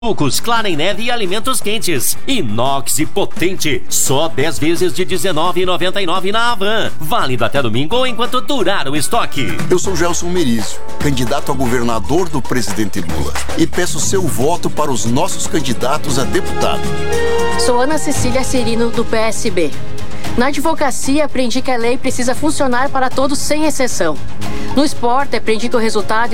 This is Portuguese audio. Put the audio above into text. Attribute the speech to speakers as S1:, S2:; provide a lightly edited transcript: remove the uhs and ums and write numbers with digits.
S1: Sucos, clara em neve e alimentos quentes. Inox e potente. Só 10 vezes de R$19,99 na Havan. Válido até domingo ou enquanto durar o estoque.
S2: Eu sou Gelson Merizio, candidato a governador do presidente Lula. E peço seu voto para os nossos candidatos a deputado.
S3: Sou Ana Cecília Cirino, do PSB. Na advocacia, aprendi que a lei precisa funcionar para todos sem exceção. No esporte, aprendi que o resultado